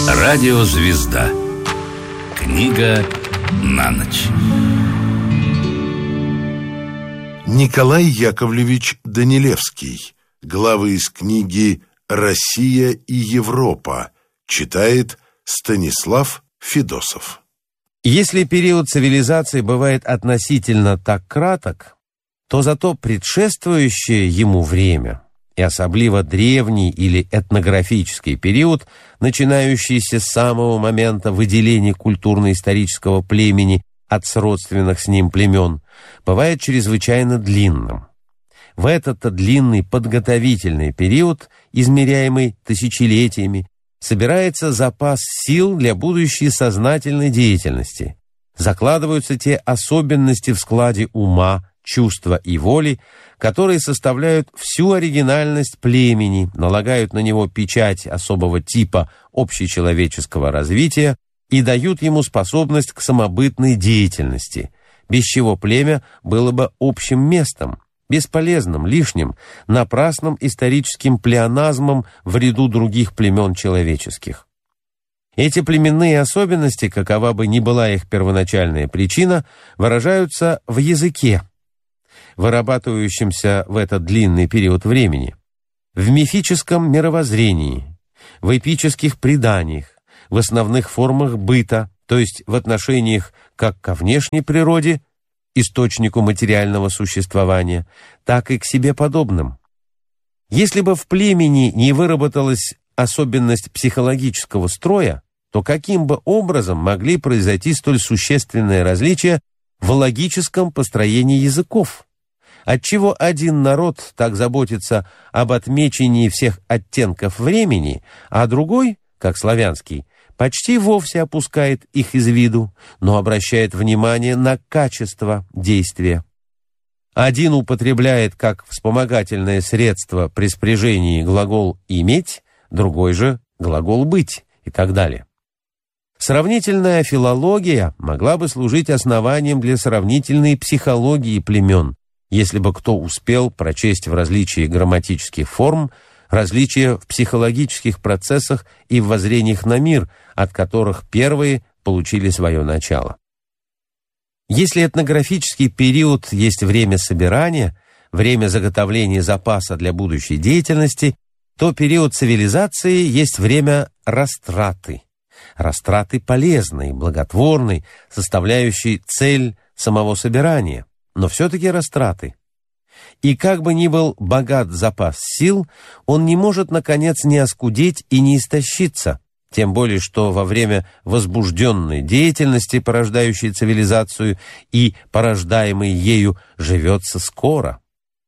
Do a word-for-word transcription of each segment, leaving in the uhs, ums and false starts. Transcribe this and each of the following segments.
Радиозвезда. Книга на ночь. Николай Яковлевич Данилевский. Главы из книги «Россия и Европа». Читает Станислав Федосов. Если период цивилизации бывает относительно так краток, то зато предшествующее ему время, и особливо древний или этнографический период, начинающийся с самого момента выделения культурно-исторического племени от сродственных с ним племен, бывает чрезвычайно длинным. В этот-то длинный подготовительный период, измеряемый тысячелетиями, собирается запас сил для будущей сознательной деятельности, закладываются те особенности в складе ума, чувства и воли, которые составляют всю оригинальность племени, налагают на него печать особого типа общечеловеческого развития и дают ему способность к самобытной деятельности, без чего племя было бы общим местом, бесполезным, лишним, напрасным историческим плеоназмом в ряду других племен человеческих. Эти племенные особенности, какова бы ни была их первоначальная причина, выражаются в языке, вырабатывающемся в этот длинный период времени, в мифическом мировоззрении, в эпических преданиях, в основных формах быта, то есть в отношениях как ко внешней природе, источнику материального существования, так и к себе подобным. Если бы в племени не выработалась особенность психологического строя, то каким бы образом могли произойти столь существенные различия в логическом построении языков? Отчего один народ так заботится об отмечении всех оттенков времени, а другой, как славянский, почти вовсе опускает их из виду, но обращает внимание на качество действия. Один употребляет как вспомогательное средство при спряжении глагол «иметь», другой же глагол «быть» и так далее. Сравнительная филология могла бы служить основанием для сравнительной психологии племен, если бы кто успел прочесть в различии грамматических форм различия в психологических процессах и в воззрениях на мир, от которых первые получили свое начало. Если этнографический период есть время собирания, время заготовления запаса для будущей деятельности, то период цивилизации есть время растраты. Растраты полезной, благотворной, составляющей цель самого собирания, но все-таки растраты. И как бы ни был богат запас сил, он не может, наконец, не оскудеть и не истощиться, тем более, что во время возбужденной деятельности, порождающей цивилизацию и порождаемой ею, живется скоро.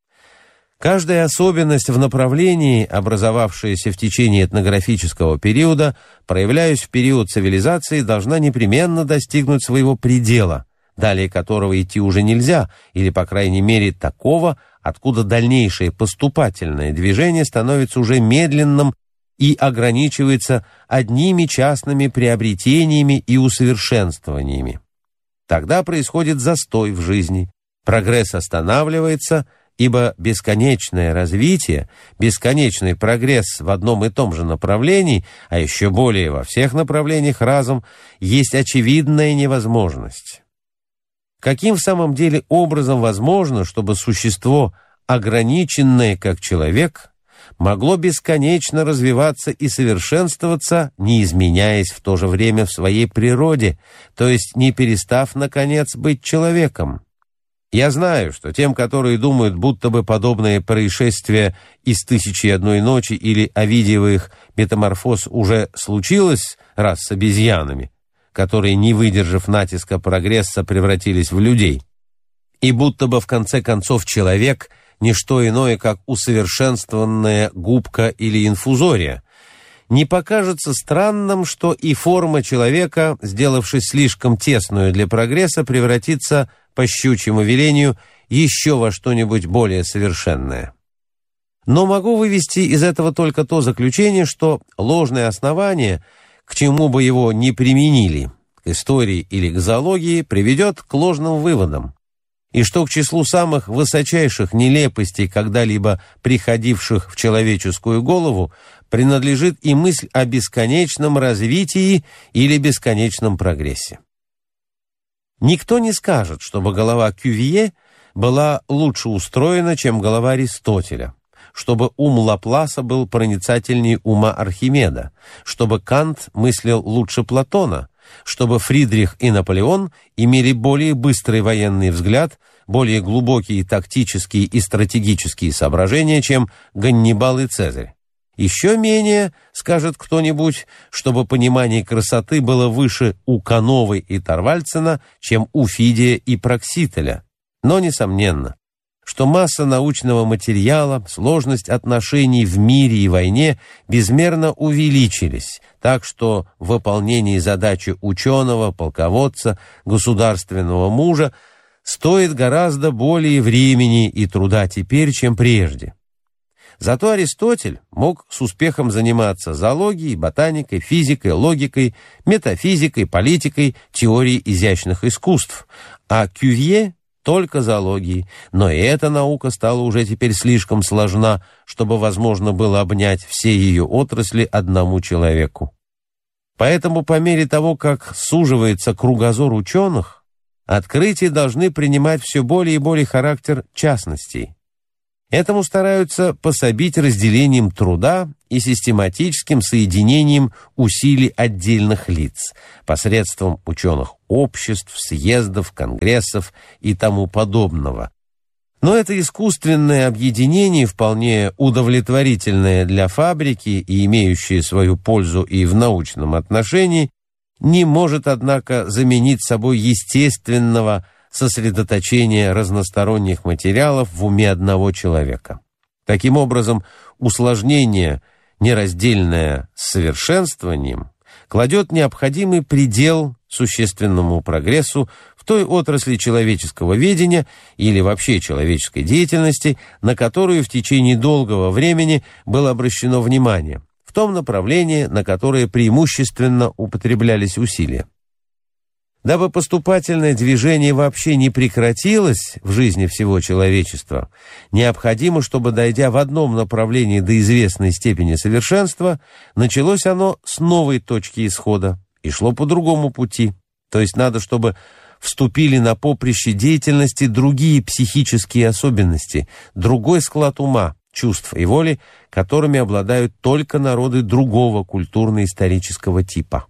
Каждая особенность в направлении, образовавшаяся в течение этнографического периода, проявляясь в период цивилизации, должна непременно достигнуть своего предела, далее которого идти уже нельзя, или, по крайней мере, такого, откуда дальнейшее поступательное движение становится уже медленным и ограничивается одними частными приобретениями и усовершенствованиями. Тогда происходит застой в жизни, прогресс останавливается, ибо бесконечное развитие, бесконечный прогресс в одном и том же направлении, а еще более во всех направлениях разом, есть очевидная невозможность. Каким в самом деле образом возможно, чтобы существо, ограниченное как человек, могло бесконечно развиваться и совершенствоваться, не изменяясь в то же время в своей природе, то есть не перестав, наконец, быть человеком? Я знаю, что тем, которые думают, будто бы подобное происшествие из «Тысячи и одной ночи» или Овидиевых метаморфоз уже случилось раз с обезьянами, которые, не выдержав натиска прогресса, превратились в людей, и будто бы в конце концов человек – не что иное, как усовершенствованная губка или инфузория, не покажется странным, что и форма человека, сделавшись слишком тесную для прогресса, превратится, по щучьему велению, еще во что-нибудь более совершенное. Но могу вывести из этого только то заключение, что ложное основание, к чему бы его ни применили, к истории или к зоологии, приведет к ложным выводам. и что к числу самых высочайших нелепостей, когда-либо приходивших в человеческую голову, принадлежит и мысль о бесконечном развитии или бесконечном прогрессе. Никто не скажет, чтобы голова Кювье была лучше устроена, чем голова Аристотеля, чтобы ум Лапласа был проницательнее ума Архимеда, чтобы Кант мыслил лучше Платона, чтобы Фридрих и Наполеон имели более быстрый военный взгляд, более глубокие тактические и стратегические соображения, чем Ганнибал и Цезарь. Еще менее, скажет кто-нибудь, чтобы понимание красоты было выше у Кановы и Торвальдсена, чем у Фидия и Проксителя. Но, несомненно, что масса научного материала, сложность отношений в мире и войне безмерно увеличились, так что в выполнении задачи ученого, полководца, государственного мужа стоит гораздо более времени и труда теперь, чем прежде. Зато Аристотель мог с успехом заниматься зоологией, ботаникой, физикой, логикой, метафизикой, политикой, теорией изящных искусств, а Кювье только зоологией, но и эта наука стала уже теперь слишком сложна, чтобы возможно было обнять все ее отрасли одному человеку. Поэтому по мере того, как суживается кругозор ученых, открытия должны принимать все более и более характер частностей. Этому стараются пособить разделением труда и систематическим соединением усилий отдельных лиц посредством ученых обществ, съездов, конгрессов и тому подобного. Но это искусственное объединение, вполне удовлетворительное для фабрики и имеющее свою пользу и в научном отношении, не может, однако, заменить собой естественного сосредоточение разносторонних материалов в уме одного человека. Таким образом, усложнение, нераздельное с совершенствованием, кладет необходимый предел существенному прогрессу в той отрасли человеческого ведения или вообще человеческой деятельности, на которую в течение долгого времени было обращено внимание, в том направлении, на которое преимущественно употреблялись усилия. Дабы поступательное движение вообще не прекратилось в жизни всего человечества, необходимо, чтобы, дойдя в одном направлении до известной степени совершенства, началось оно с новой точки исхода и шло по другому пути. То есть надо, чтобы вступили на поприще деятельности другие психические особенности, другой склад ума, чувств и воли, которыми обладают только народы другого культурно-исторического типа.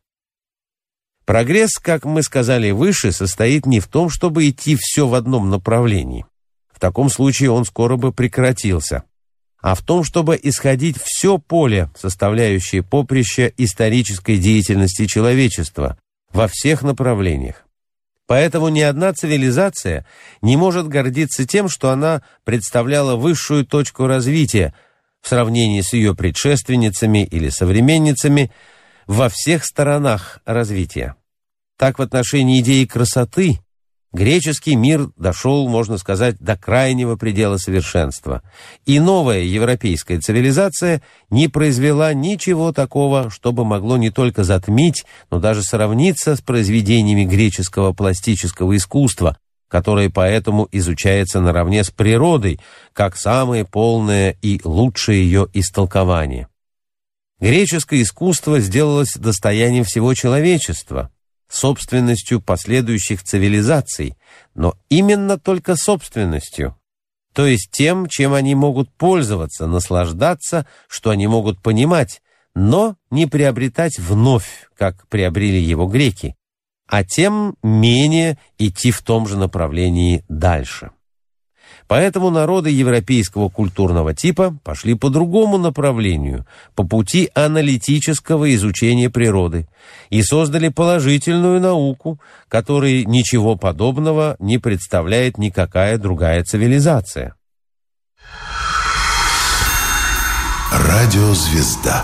Прогресс, как мы сказали выше, состоит не в том, чтобы идти все в одном направлении. В таком случае он скоро бы прекратился. А в том, чтобы исходить все поле, составляющее поприще исторической деятельности человечества, во всех направлениях. Поэтому ни одна цивилизация не может гордиться тем, что она представляла высшую точку развития в сравнении с ее предшественницами или современницами во всех сторонах развития. Так, в отношении идеи красоты греческий мир дошел, можно сказать, до крайнего предела совершенства, и новая европейская цивилизация не произвела ничего такого, чтобы могло не только затмить, но даже сравниться с произведениями греческого пластического искусства, которое поэтому изучается наравне с природой, как самое полное и лучшее ее истолкование. Греческое искусство сделалось достоянием всего человечества, собственностью последующих цивилизаций, но именно только собственностью, то есть тем, чем они могут пользоваться, наслаждаться, что они могут понимать, но не приобретать вновь, как приобрели его греки, а тем менее идти в том же направлении дальше. Поэтому народы европейского культурного типа пошли по другому направлению, по пути аналитического изучения природы, и создали положительную науку, которой ничего подобного не представляет никакая другая цивилизация. Радиозвезда.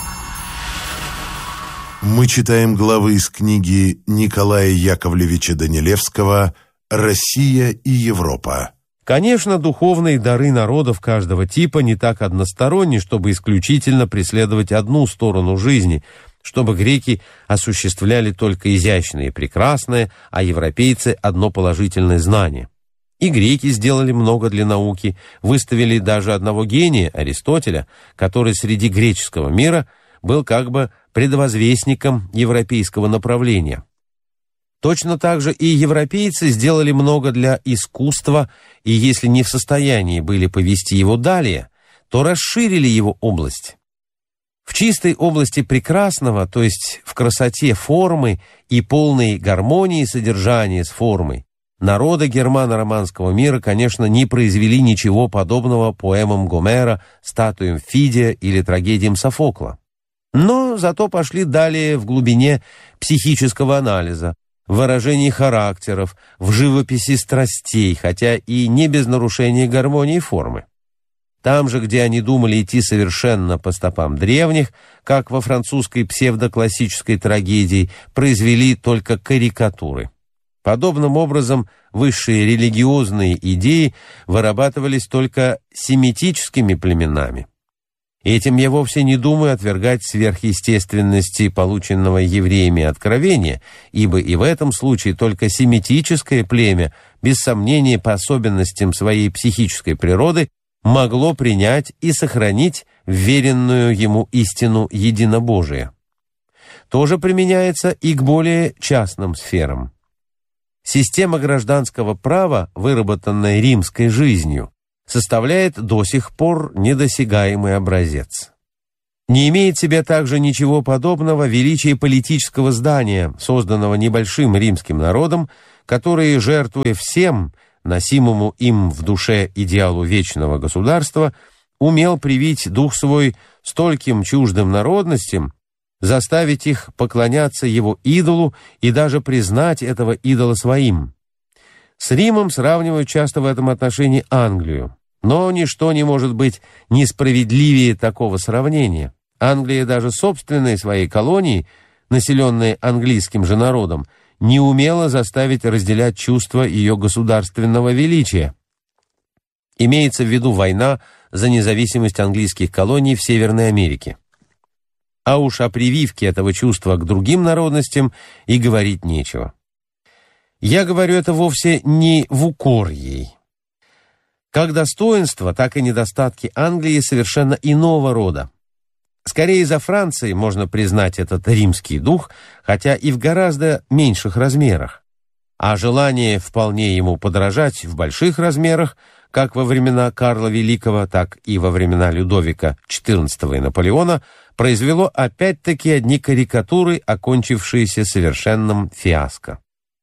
Мы читаем главы из книги Николая Яковлевича Данилевского «Россия и Европа». Конечно, духовные дары народов каждого типа не так односторонни, чтобы исключительно преследовать одну сторону жизни, чтобы греки осуществляли только изящное и прекрасное, а европейцы — одно положительное знание. И греки сделали много для науки, выставили даже одного гения, Аристотеля, который среди греческого мира был как бы предвозвестником европейского направления. Точно так же и европейцы сделали много для искусства, и если не в состоянии были повести его далее, то расширили его область. В чистой области прекрасного, то есть в красоте формы и полной гармонии содержания с формой, народы германо-романского мира, конечно, не произвели ничего подобного поэмам Гомера, статуям Фидия или трагедиям Софокла. Но зато пошли далее в глубине психического анализа, в выражении характеров, в живописи страстей, хотя и не без нарушения гармонии формы. Там же, где они думали идти совершенно по стопам древних, как во французской псевдоклассической трагедии, произвели только карикатуры. Подобным образом высшие религиозные идеи вырабатывались только семитическими племенами. Этим я вовсе не думаю отвергать сверхъестественности полученного евреями откровения, ибо и в этом случае только семитическое племя, без сомнения по особенностям своей психической природы, могло принять и сохранить вверенную ему истину единобожия. То же применяется и к более частным сферам. Система гражданского права, выработанная римской жизнью, составляет до сих пор недосягаемый образец. Не имеет в себе также ничего подобного величие политического здания, созданного небольшим римским народом, который, жертвуя всем, носимому им в душе идеалу вечного государства, умел привить дух свой стольким чуждым народностям, заставить их поклоняться его идолу и даже признать этого идола своим. С Римом сравнивают часто в этом отношении Англию, но ничто не может быть несправедливее такого сравнения. Англия даже собственной своей колонии, населенной английским же народом, не умела заставить разделять чувство ее государственного величия. Имеется в виду война за независимость английских колоний в Северной Америке. А уж о прививке этого чувства к другим народностям и говорить нечего. Я говорю это вовсе не в укор ей. Как достоинства, так и недостатки Англии совершенно иного рода. Скорее за Францией можно признать этот римский дух, хотя и в гораздо меньших размерах. А желание вполне ему подражать в больших размерах, как во времена Карла Великого, так и во времена Людовика четырнадцатого и Наполеона, произвело опять-таки одни карикатуры, окончившиеся совершенным фиаско.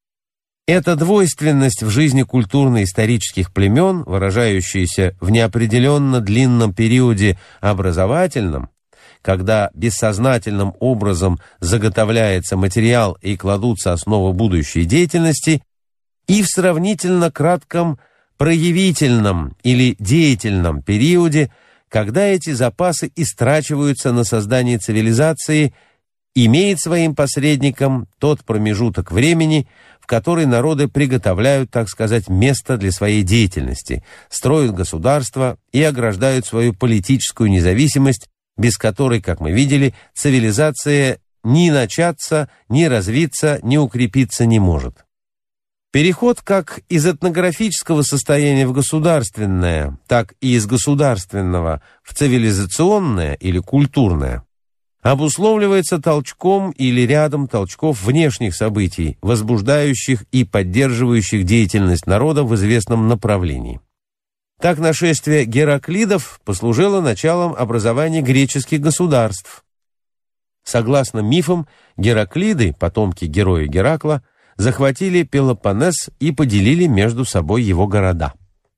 Эта двойственность в жизни культурно-исторических племен, выражающаяся в неопределенно длинном периоде образовательном, когда бессознательным образом заготовляется материал и кладутся основы будущей деятельности, и в сравнительно кратком проявительном или деятельном периоде, когда эти запасы истрачиваются на создание цивилизации, имеет своим посредником тот промежуток времени, в который народы приготовляют, так сказать, место для своей деятельности, строят государство и ограждают свою политическую независимость, без которой, как мы видели, цивилизация ни начаться, ни развиться, ни укрепиться не может. Переход как из этнографического состояния в государственное, так и из государственного в цивилизационное или культурное обусловливается толчком или рядом толчков внешних событий, возбуждающих и поддерживающих деятельность народа в известном направлении. Так нашествие Гераклидов послужило началом образования греческих государств. Согласно мифам, Гераклиды, потомки героя Геракла, захватили Пелопоннес и поделили между собой его города.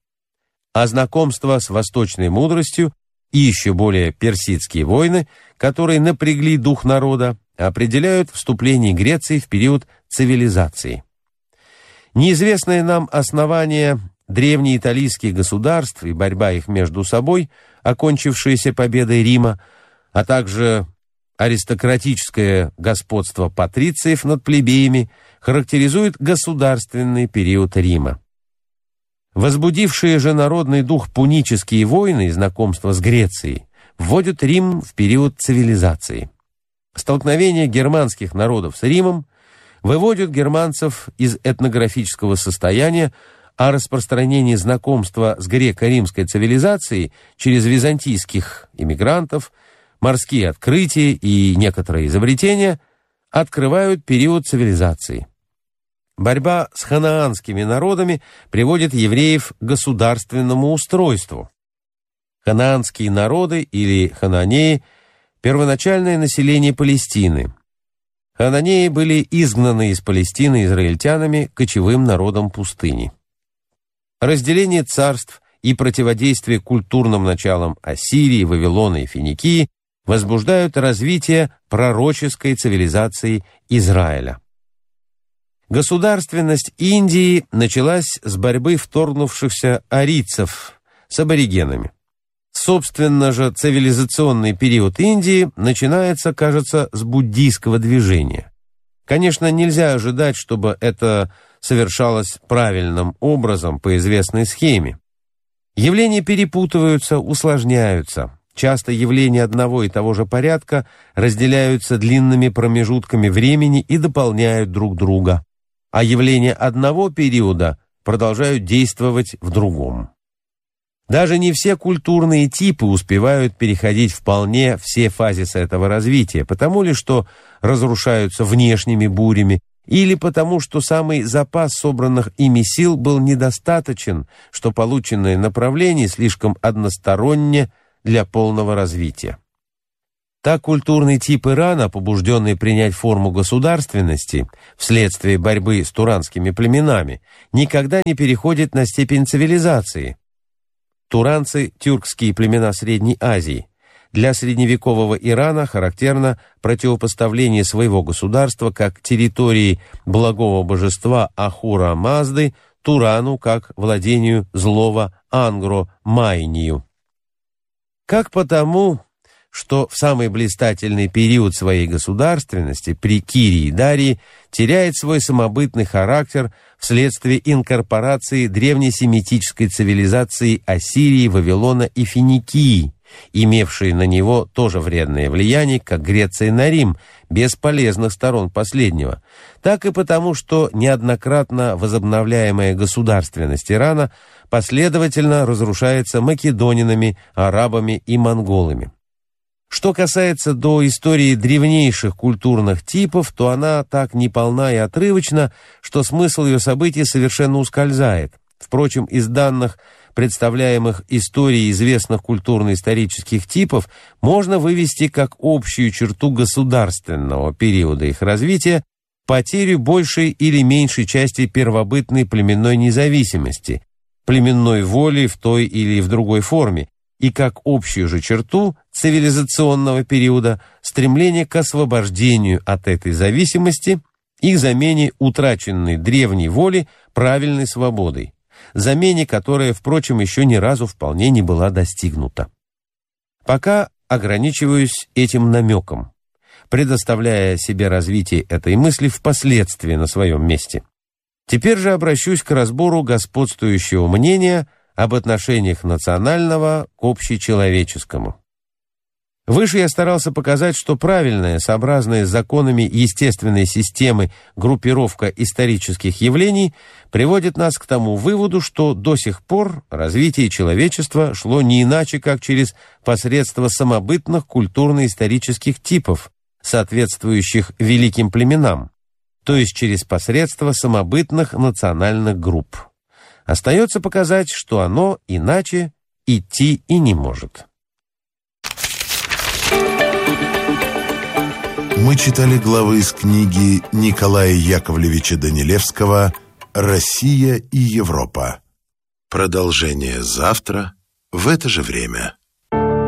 А знакомство с восточной мудростью и еще более персидские войны, которые напрягли дух народа, определяют вступление Греции в период цивилизации. Неизвестные нам основания древнеиталийских государств и борьба их между собой, окончившаяся победой Рима, а также аристократическое господство патрициев над плебеями, характеризует государственный период Рима. Возбудившие же народный дух пунические войны и знакомство с Грецией вводят Рим в период цивилизации. Столкновение германских народов с Римом выводят германцев из этнографического состояния, о распространении знакомства с греко-римской цивилизацией через византийских иммигрантов, морские открытия и некоторые изобретения открывают период цивилизации. Борьба с ханаанскими народами приводит евреев к государственному устройству. Ханаанские народы или хананеи – первоначальное население Палестины. Хананеи были изгнаны из Палестины израильтянами кочевым народом пустыни. Разделение царств и противодействие культурным началам Ассирии, Вавилона и Финикии возбуждают развитие пророческой цивилизации Израиля. Государственность Индии началась с борьбы вторгнувшихся арийцев с аборигенами. Собственно же, цивилизационный период Индии начинается, кажется, с буддийского движения. Конечно, нельзя ожидать, чтобы это совершалось правильным образом по известной схеме. Явления перепутываются, усложняются. Часто явления одного и того же порядка разделяются длинными промежутками времени и дополняют друг друга, а явления одного периода продолжают действовать в другом. Даже не все культурные типы успевают переходить вполне все фазисы этого развития, потому ли что разрушаются внешними бурями, или потому что самый запас собранных ими сил был недостаточен, что полученное направление слишком односторонне для полного развития. Так культурный тип Ирана, побужденный принять форму государственности вследствие борьбы с туранскими племенами, никогда не переходит на степень цивилизации. Туранцы – тюркские племена Средней Азии. Для средневекового Ирана характерно противопоставление своего государства как территории благого божества Ахура Мазды Турану как владению злого Ангро-Майнию. Как потому, что в самый блистательный период своей государственности при Кире и Дарии теряет свой самобытный характер вследствие инкорпорации древнесемитической цивилизации Ассирии, Вавилона и Финикии, имевшей на него тоже вредное влияние, как Греция на Рим, без полезных сторон последнего, так и потому, что неоднократно возобновляемая государственность Ирана последовательно разрушается македонинами, арабами и монголами. Что касается до истории древнейших культурных типов, то она так неполна и отрывочна, что смысл ее событий совершенно ускользает. Впрочем, из данных, представляемых историей известных культурно-исторических типов, можно вывести как общую черту государственного периода их развития потерю большей или меньшей части первобытной племенной независимости, племенной воли в той или в другой форме, и как общую же черту цивилизационного периода стремление к освобождению от этой зависимости и к замене утраченной древней воли правильной свободой, замене которая, впрочем, еще ни разу вполне не была достигнута. Пока ограничиваюсь этим намеком, предоставляя себе развитие этой мысли впоследствии на своем месте. Теперь же обращусь к разбору господствующего мнения об отношениях национального к общечеловеческому. Выше я старался показать, что правильная, сообразная с законами естественной системы группировка исторических явлений приводит нас к тому выводу, что до сих пор развитие человечества шло не иначе, как через посредство самобытных культурно-исторических типов, соответствующих великим племенам, то есть через посредство самобытных национальных групп. Остается показать, что оно иначе идти и не может. Мы читали главы из книги Николая Яковлевича Данилевского «Россия и Европа». Продолжение завтра в это же время.